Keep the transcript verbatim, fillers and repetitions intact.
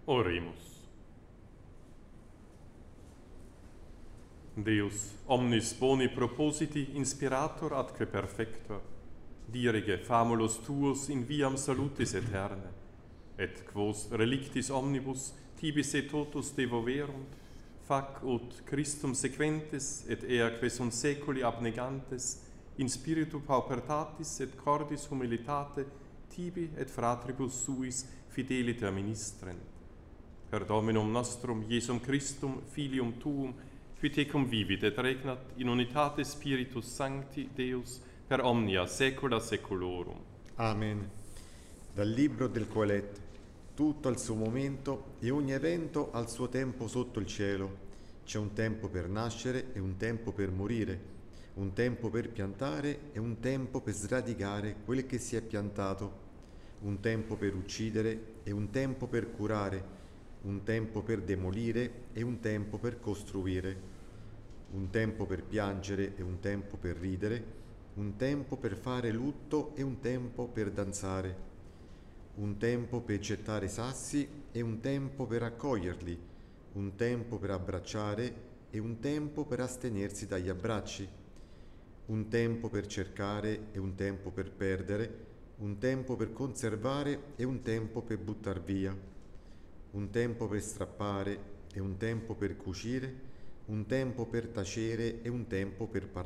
Oremus. Deus, omnis boni propositi inspirator atque perfector, dirige famulus tuos in viam salutis aeterne, et quos relictis omnibus tibis et totus devoverunt, fac ut Christum sequentes et eaque sunt seculi abnegantes, in spiritu paupertatis et cordis humilitate, tibi et fratribus suis fideliter ministrent. Per Dominum nostrum, Iesum Christum, Filium Tuum, qui tecum vivit et regnat in unitate Spiritus Sancti Deus per omnia saecula saeculorum. Amen. Dal libro del Coelet. Tutto al suo momento e ogni evento al suo tempo sotto il cielo. C'è un tempo per nascere e un tempo per morire, un tempo per piantare e un tempo per sradicare quel che si è piantato, un tempo per uccidere e un tempo per curare, un tempo per demolire e un tempo per costruire, un tempo per piangere e un tempo per ridere, un tempo per fare lutto e un tempo per danzare, un tempo per gettare sassi e un tempo per raccoglierli, un tempo per abbracciare e un tempo per astenersi dagli abbracci, un tempo per cercare e un tempo per perdere, un tempo per conservare e un tempo per buttar via, un tempo per strappare e un tempo per cucire, un tempo per tacere e un tempo per parlare.